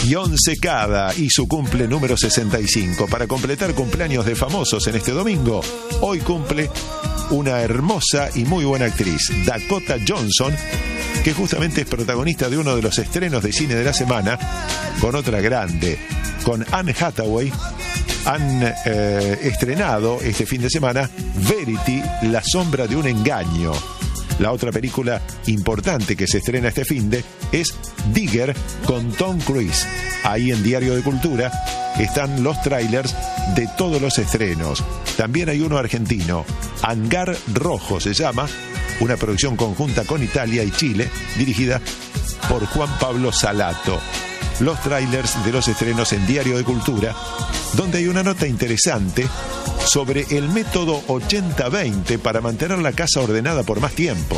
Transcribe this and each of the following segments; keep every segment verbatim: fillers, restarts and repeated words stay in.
Beyoncé Cada y su cumple número sesenta y cinco. Para completar cumpleaños de famosos en este domingo, hoy cumple una hermosa y muy buena actriz, Dakota Johnson, que justamente es protagonista de uno de los estrenos de cine de la semana, con otra grande, con Anne Hathaway. Han eh, estrenado este fin de semana Verity, la sombra de un engaño. La otra película importante que se estrena este finde es Digger con Tom Cruise. Ahí en Diario de Cultura están los trailers de todos los estrenos. También hay uno argentino, Hangar Rojo se llama, una producción conjunta con Italia y Chile, dirigida por Juan Pablo Salato. Los trailers de los estrenos en Diario de Cultura, donde hay una nota interesante sobre el método ochenta veinte para mantener la casa ordenada por más tiempo.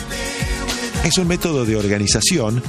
Es un método de organización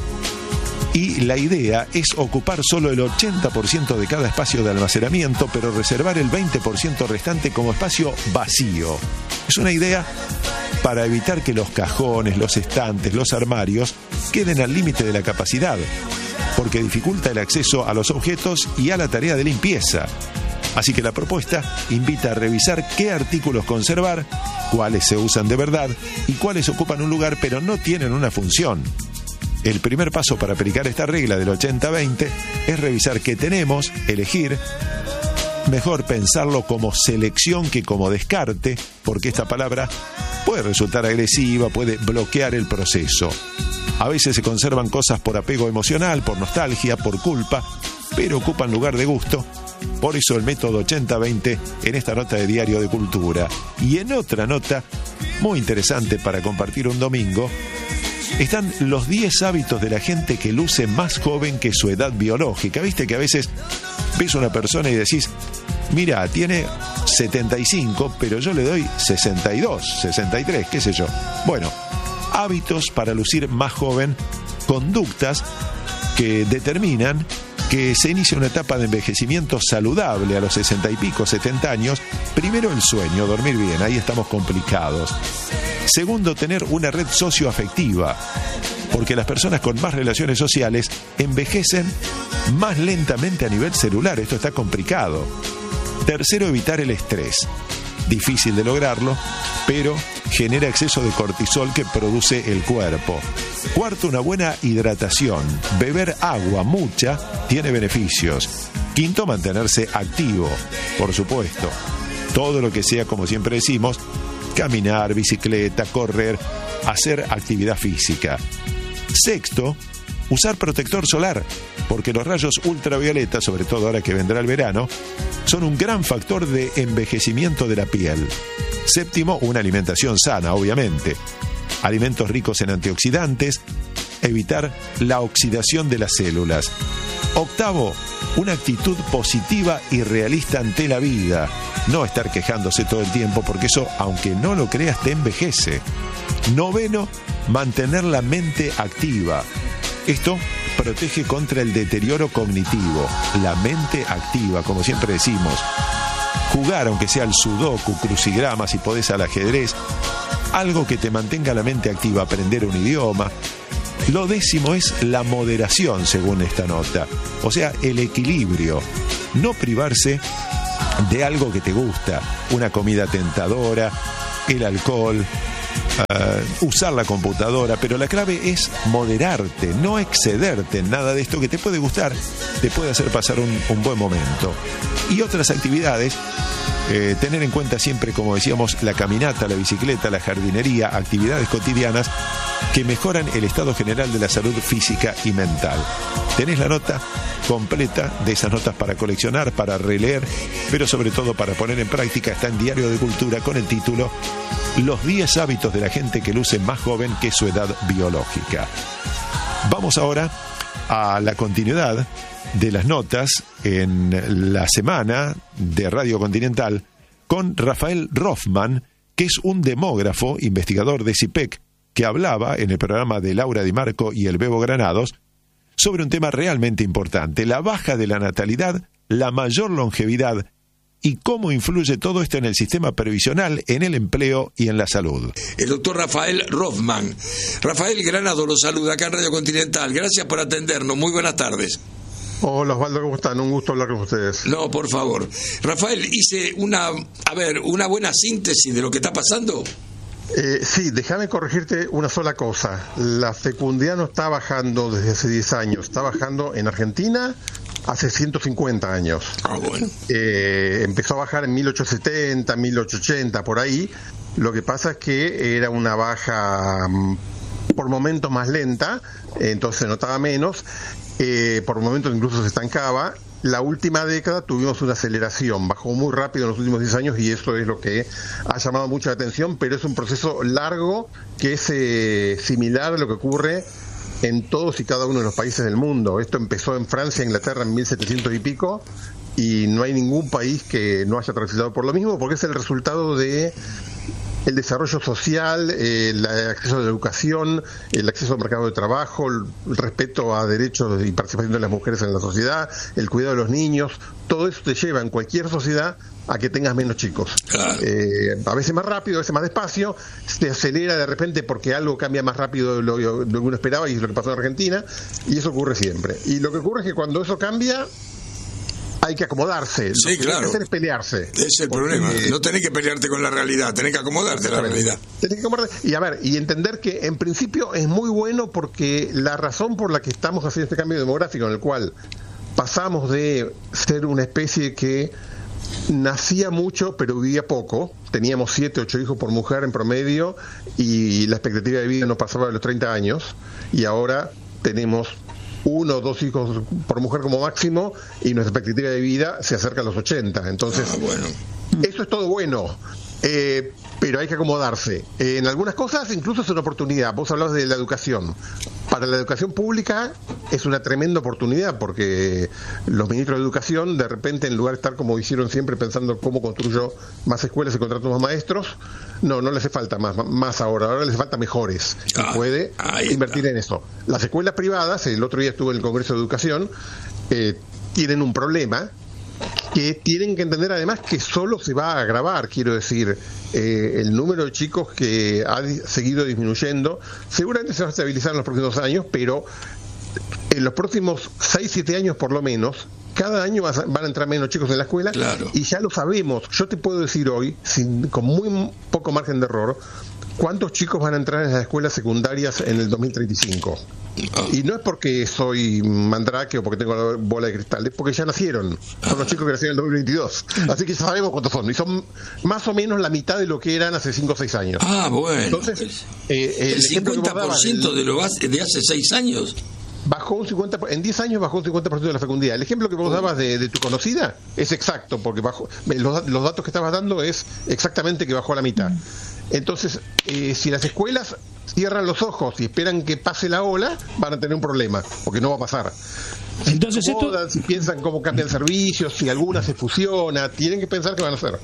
y la idea es ocupar solo el ochenta por ciento de cada espacio de almacenamiento, pero reservar el veinte por ciento restante como espacio vacío. Es una idea para evitar que los cajones, los estantes, los armarios queden al límite de la capacidad, porque dificulta el acceso a los objetos y a la tarea de limpieza. Así que la propuesta invita a revisar qué artículos conservar, cuáles se usan de verdad y cuáles ocupan un lugar pero no tienen una función. El primer paso para aplicar esta regla del ochenta veinte es revisar qué tenemos, elegir, mejor pensarlo como selección que como descarte, porque esta palabra puede resultar agresiva, puede bloquear el proceso. A veces se conservan cosas por apego emocional, por nostalgia, por culpa, pero ocupan lugar de gusto. Por eso el método ochenta veinte en esta nota de Diario de Cultura. Y en otra nota muy interesante para compartir un domingo, están los diez hábitos de la gente que luce más joven que su edad biológica. Viste que a veces ves a una persona y decís, mira, tiene setenta y cinco, pero yo le doy sesenta y dos, sesenta y tres, qué sé yo. Bueno, hábitos para lucir más joven, conductas que determinan que se inicia una etapa de envejecimiento saludable a los sesenta y pico, setenta años. Primero, el sueño, dormir bien, ahí estamos complicados. Segundo, tener una red socioafectiva, porque las personas con más relaciones sociales envejecen más lentamente a nivel celular, esto está complicado. Tercero, evitar el estrés. Difícil de lograrlo, pero genera exceso de cortisol que produce el cuerpo. Cuarto, una buena hidratación. Beber agua, mucha, tiene beneficios. Quinto, mantenerse activo, por supuesto. Todo lo que sea, como siempre decimos, caminar, bicicleta, correr, hacer actividad física. Sexto, usar protector solar, porque los rayos ultravioletas, sobre todo ahora que vendrá el verano, son un gran factor de envejecimiento de la piel. Séptimo, una alimentación sana, obviamente. Alimentos ricos en antioxidantes, evitar la oxidación de las células. Octavo, una actitud positiva y realista ante la vida. No estar quejándose todo el tiempo, porque eso, aunque no lo creas, te envejece. Noveno, mantener la mente activa. Esto protege contra el deterioro cognitivo. La mente activa, como siempre decimos. Jugar, aunque sea al sudoku, crucigrama, si podés al ajedrez. Algo que te mantenga la mente activa, aprender un idioma. Lo décimo es la moderación, según esta nota. O sea, el equilibrio. No privarse de algo que te gusta. Una comida tentadora, el alcohol, uh, usar la computadora. Pero la clave es moderarte, no excederte en nada de esto que te puede gustar, te puede hacer pasar un, un buen momento. Y otras actividades, eh, tener en cuenta siempre, como decíamos, la caminata, la bicicleta, la jardinería, actividades cotidianas que mejoran el estado general de la salud física y mental. Tenés la nota completa de esas notas para coleccionar, para releer, pero sobre todo para poner en práctica. Está en Diario de Cultura con el título Los diez hábitos de la gente que luce más joven que su edad biológica. Vamos ahora a la continuidad de las notas en la semana de Radio Continental con Rafael Rothman, que es un demógrafo, investigador de CIPEC, que hablaba en el programa de Laura Di Marco y el Bebo Granados sobre un tema realmente importante: la baja de la natalidad, la mayor longevidad y cómo influye todo esto en el sistema previsional, en el empleo y en la salud. El doctor Rafael Rothman. Rafael Granado lo saluda acá en Radio Continental. Gracias por atendernos. Muy buenas tardes. Hola Osvaldo, ¿cómo están? Un gusto hablar con ustedes. No, por favor. Rafael, hice una, a ver, una buena síntesis de lo que está pasando. Eh, sí, déjame corregirte una sola cosa. La fecundidad no está bajando desde hace diez años, está bajando en Argentina hace ciento cincuenta años. Ah, bueno. Eh, empezó a bajar en mil ochocientos setenta, mil ochocientos ochenta, por ahí. Lo que pasa es que era una baja por momentos más lenta, entonces se notaba menos, eh, por momentos incluso se estancaba. La última década tuvimos una aceleración, bajó muy rápido en los últimos diez años y eso es lo que ha llamado mucha atención, pero es un proceso largo que es eh, similar a lo que ocurre en todos y cada uno de los países del mundo. Esto empezó en Francia e Inglaterra en mil setecientos y pico y no hay ningún país que no haya transitado por lo mismo, porque es el resultado de el desarrollo social, eh, el acceso a la educación, el acceso al mercado de trabajo, el respeto a derechos y participación de las mujeres en la sociedad, el cuidado de los niños. Todo eso te lleva en cualquier sociedad a que tengas menos chicos. Claro. Eh, a veces más rápido, a veces más despacio, se acelera de repente porque algo cambia más rápido de lo, de lo que uno esperaba, y es lo que pasó en Argentina, y eso ocurre siempre. Y lo que ocurre es que cuando eso cambia, hay que acomodarse. Sí, lo que claro. hay que hacer es pelearse. Es el porque, problema. No tenés que pelearte con la realidad, tenés que acomodarte a la realidad. Tenés que acomodarte. Y a ver, y entender que en principio es muy bueno, porque la razón por la que estamos haciendo este cambio demográfico, en el cual pasamos de ser una especie que nacía mucho pero vivía poco, teníamos siete, ocho hijos por mujer en promedio y la expectativa de vida no pasaba de los treinta años, y ahora tenemos uno o dos hijos por mujer como máximo y nuestra expectativa de vida se acerca a los ochenta. Entonces, ah, bueno. Eso es todo bueno, eh, pero hay que acomodarse. Eh, en algunas cosas incluso es una oportunidad. Vos hablabas de la educación. Para la educación pública es una tremenda oportunidad, porque los ministros de educación, de repente, en lugar de estar como hicieron siempre pensando cómo construyo más escuelas y contrato más maestros, no, no le hace falta más, más ahora, ahora le hace falta mejores. Ah, y puede invertir en eso. Las escuelas privadas, el otro día estuve en el Congreso de Educación, eh, tienen un problema que tienen que entender además que solo se va a agravar. Quiero decir, eh, el número de chicos que ha di- seguido disminuyendo seguramente se va a estabilizar en los próximos años, pero en los próximos seis siete años por lo menos, cada año vas a- van a entrar menos chicos en la escuela. Claro. Y ya lo sabemos. Yo te puedo decir hoy, sin, con muy poco margen de error, cuántos chicos van a entrar en las escuelas secundarias en el dos mil treinta y cinco. Ah. Y no es porque soy mandrake o porque tengo la bola de cristal, es porque ya nacieron. Son los chicos que nacieron en el dos mil veintidós. Así que ya sabemos cuántos son. Y son más o menos la mitad de lo que eran hace cinco o seis años. Ah, bueno. Entonces, Pues, eh, el el ejemplo que vos cincuenta por dabas, ciento el- de lo hace- de hace seis años. bajó un cincuenta por- en diez años bajó un cincuenta por ciento de la fecundidad. El ejemplo que vos dabas de, de tu conocida es exacto, porque bajó, los, los datos que estabas dando es exactamente que bajó a la mitad. Entonces, eh, si las escuelas cierran los ojos y esperan que pase la ola, van a tener un problema, porque no va a pasar. Si Entonces esto... acomodan, si piensan cómo cambian servicios, si alguna se fusiona, tienen que pensar qué van a hacer.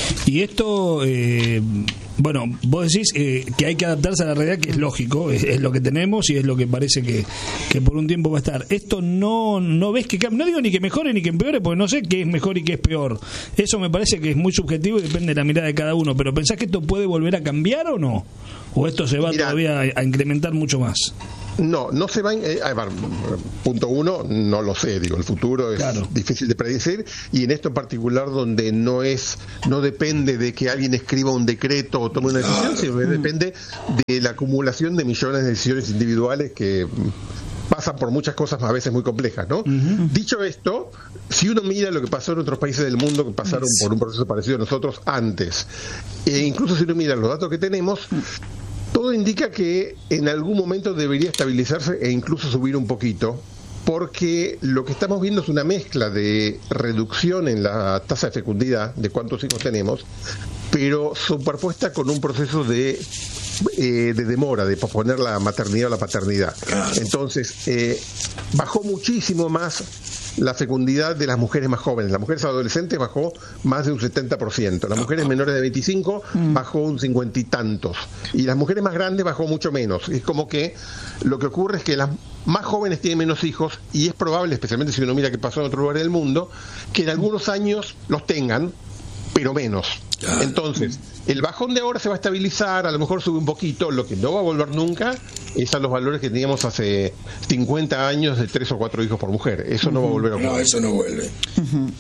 Y esto, eh, bueno, vos decís eh, que hay que adaptarse a la realidad, que es lógico, es, es lo que tenemos y es lo que parece que, que por un tiempo va a estar. Esto no no ves que cambie, no digo ni que mejore ni que empeore, porque no sé qué es mejor y qué es peor. Eso me parece que es muy subjetivo y depende de la mirada de cada uno. Pero ¿pensás que esto puede volver a cambiar o no? ¿O esto se va Mirá, todavía a, a incrementar mucho más? No, no se va. Eh, a ver, punto uno, no lo sé. Digo, el futuro es Claro. difícil de predecir, y en esto en particular, donde no es, no depende de que alguien escriba un decreto o tome una decisión, sino que depende de la acumulación de millones de decisiones individuales que mm, pasan por muchas cosas a veces muy complejas, ¿no? Uh-huh. Dicho esto, si uno mira lo que pasó en otros países del mundo que pasaron sí. por un proceso parecido a nosotros antes, e incluso si uno mira los datos que tenemos, todo indica que en algún momento debería estabilizarse e incluso subir un poquito, porque lo que estamos viendo es una mezcla de reducción en la tasa de fecundidad, de cuántos hijos tenemos, pero superpuesta con un proceso de, eh, de demora, de posponer la maternidad o la paternidad. Entonces, eh, bajó muchísimo más la fecundidad de las mujeres más jóvenes. Las mujeres adolescentes bajó más de un setenta por ciento. Las mujeres menores de veinticinco bajó un cincuenta y tantos. Y las mujeres más grandes bajó mucho menos. Es como que lo que ocurre es que las más jóvenes tienen menos hijos, y es probable, especialmente si uno mira qué pasó en otro lugar del mundo, que en algunos años los tengan, pero menos. Claro. Entonces, el bajón de ahora se va a estabilizar, a lo mejor sube un poquito, lo que no va a volver nunca es a los valores que teníamos hace cincuenta años de tres o cuatro hijos por mujer. Eso uh-huh. no va a volver a ocurrir. No, eso no vuelve. Uh-huh.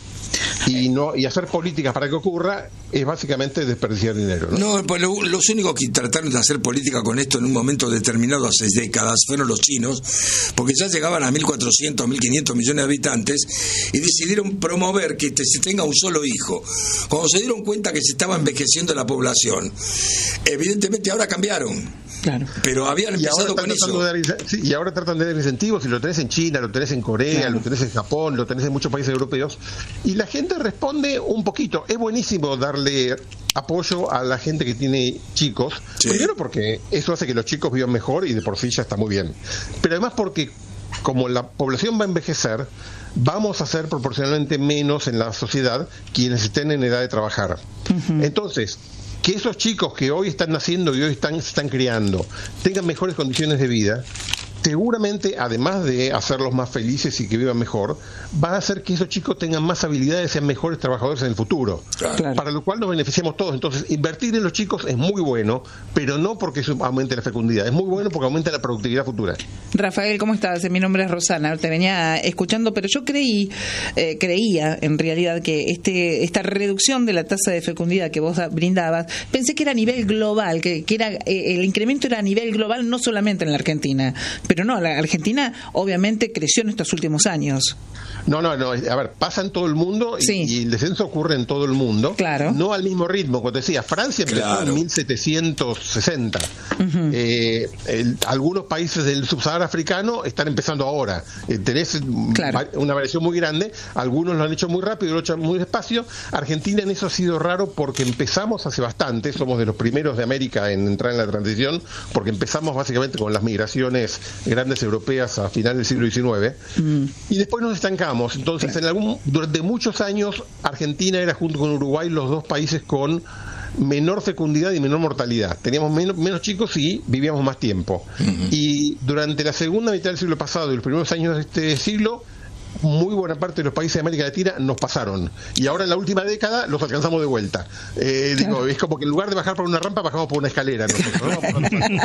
Y no y hacer políticas para que ocurra es básicamente desperdiciar dinero, ¿no? No, pues lo, los únicos que trataron de hacer política con esto en un momento determinado hace décadas fueron los chinos, porque ya llegaban a mil cuatrocientos, mil quinientos millones de habitantes y decidieron promover que te, se tenga un solo hijo. Cuando se dieron cuenta que se estaba envejeciendo la población, evidentemente ahora cambiaron. Claro. Pero habían empezado con eso. Dar, sí, y ahora tratan de dar incentivos, y lo tenés en China, lo tenés en Corea, claro. lo tenés en Japón, lo tenés en muchos países europeos, y la gente responde un poquito. Es buenísimo darle apoyo a la gente que tiene chicos, sí. primero porque eso hace que los chicos vivan mejor y de por sí ya está muy bien, pero además porque como la población va a envejecer, vamos a ser proporcionalmente menos en la sociedad quienes estén en edad de trabajar. Uh-huh. Entonces, que esos chicos que hoy están naciendo y hoy están, se están criando tengan mejores condiciones de vida, seguramente, además de hacerlos más felices y que vivan mejor, va a hacer que esos chicos tengan más habilidades y sean mejores trabajadores en el futuro. Claro. Para lo cual nos beneficiamos todos. Entonces, invertir en los chicos es muy bueno, pero no porque eso aumente la fecundidad. Es muy bueno porque aumenta la productividad futura. Rafael, ¿cómo estás? Mi nombre es Rosana. Te venía escuchando, pero yo creí, eh, creía en realidad que este esta reducción de la tasa de fecundidad que vos brindabas, pensé que era a nivel global, que, que era eh, el incremento era a nivel global, no solamente en la Argentina. Pero no, la Argentina obviamente creció en estos últimos años. No, no, no. A ver, pasa en todo el mundo y, sí. y el descenso ocurre en todo el mundo. Claro. No al mismo ritmo. Como te decía, Francia empezó claro. en mil setecientos sesenta. Uh-huh. Eh, el, algunos países del subsahara africano están empezando ahora. Eh, tenés claro. una variación muy grande. Algunos lo han hecho muy rápido, lo han hecho muy despacio. Argentina en eso ha sido raro porque empezamos hace bastante. Somos de los primeros de América en entrar en la transición, porque empezamos básicamente con las migraciones grandes europeas a finales del siglo diecinueve. Uh-huh. Y después nos estancamos. Entonces, en algún, durante muchos años, Argentina era junto con Uruguay los dos países con menor fecundidad y menor mortalidad. Teníamos menos, menos chicos y vivíamos más tiempo. Uh-huh. Y durante la segunda mitad del siglo pasado y los primeros años de este siglo, muy buena parte de los países de América Latina nos pasaron. Y ahora en la última década los alcanzamos de vuelta. Eh, claro. digo, es como que en lugar de bajar por una rampa, bajamos por una escalera. Nosotros, ¿no?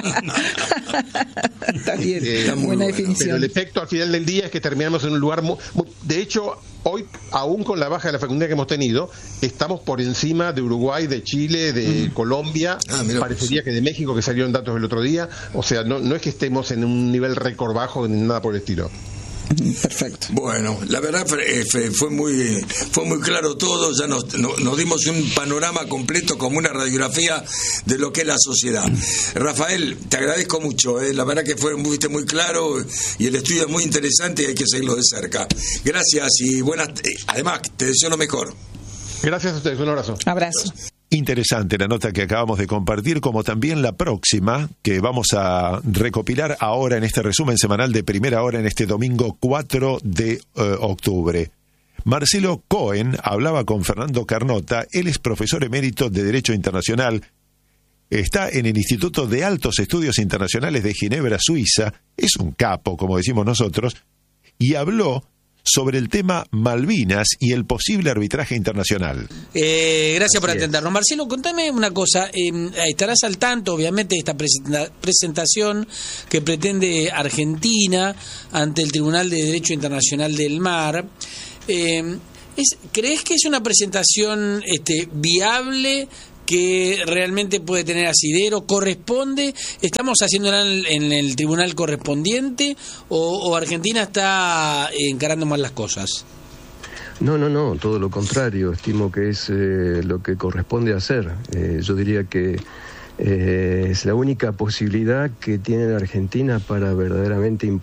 Está bien, eh, está buena definición. Pero el efecto al final del día es que terminamos en un lugar muy, muy... De hecho, hoy, aún con la baja de la fecundidad que hemos tenido, estamos por encima de Uruguay, de Chile, de mm. Colombia, ah, parecería pues. que de México, que salieron datos el otro día. O sea, no, no es que estemos en un nivel récord bajo ni nada por el estilo. Perfecto. Bueno, la verdad fue muy fue muy claro todo, ya nos, nos dimos un panorama completo como una radiografía de lo que es la sociedad. Rafael, te agradezco mucho, ¿eh? La verdad que fue fuiste muy claro y el estudio es muy interesante y hay que seguirlo de cerca. Gracias y buenas, además te deseo lo mejor. Gracias a ustedes, un abrazo. Abrazo. Interesante la nota que acabamos de compartir, como también la próxima, que vamos a recopilar ahora en este resumen semanal de Primera Hora en este domingo cuatro de octubre. Marcelo Cohen hablaba con Fernando Carnota, él es profesor emérito de Derecho Internacional, está en el Instituto de Altos Estudios Internacionales de Ginebra, Suiza, es un capo, como decimos nosotros, y habló sobre el tema Malvinas y el posible arbitraje internacional. Eh, gracias Así por atendernos. Es. Marcelo, contame una cosa. Eh, estarás al tanto, obviamente, de esta presenta- presentación que pretende Argentina ante el Tribunal de Derecho Internacional del Mar. Eh, es, ¿Crees que es una presentación este, viable, que realmente puede tener asidero? ¿Corresponde? ¿Estamos haciéndola en, en el tribunal correspondiente o, o Argentina está encarando mal las cosas? No, no, no, todo lo contrario. Estimo que es eh, lo que corresponde hacer. Eh, yo diría que eh, es la única posibilidad que tiene la Argentina para verdaderamente